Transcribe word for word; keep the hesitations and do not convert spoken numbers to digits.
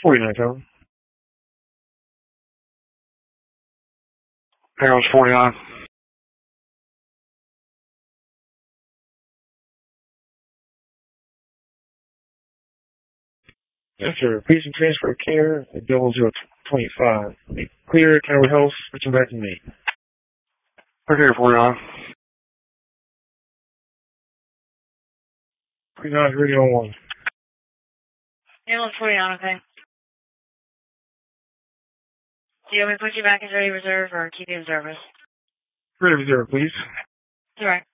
forty-nine, Tower. Arrows forty-nine. Yes, sir. Please and transfer care at double zero twenty-five. Clear, Tower Health, switching back to me. Okay, forty-nine. forty-nine, radio on one. Ambulance forty-nine, okay. Do you want me to put you back in ready reserve or keep you in service? Ready reserve, please. It's alright.